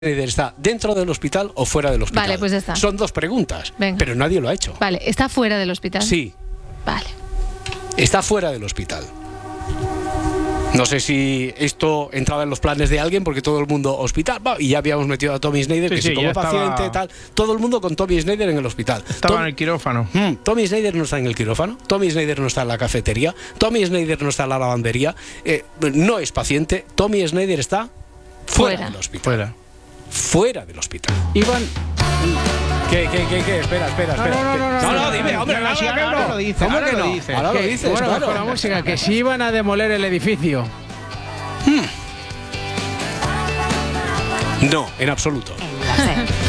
Schneider está dentro del hospital o fuera del hospital. Vale, pues ya está. Son dos preguntas, Venga. pero nadie lo ha hecho. Vale, ¿está fuera del hospital? Sí, Vale. está fuera del hospital. No sé si esto entraba en los planes de alguien, porque todo el mundo hospital, y ya habíamos metido a Tommy Schneider, Sí, que sí, si como ya paciente, estaba... tal, todo el mundo con Tommy Schneider en el hospital. Estaba en el quirófano. Tommy Schneider no está en el quirófano, Tommy Schneider no está en la cafetería, Tommy Schneider no está en la lavandería, no es paciente, Tommy Schneider está fuera del hospital. Fuera del hospital. Iván... ¿Qué? Espera. No, Dime, hombre, ahora lo dice. ¿Cómo Ahora que lo no? dice. Ahora lo dices, Bueno, claro. con la música, que si iban a demoler el edificio. No, en absoluto.